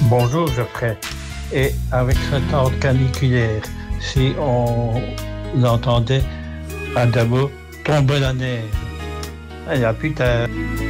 Bonjour Geoffrey. Et avec ce temps caniculaire, si on entendait Adamo tomber la neige, il n'y a plus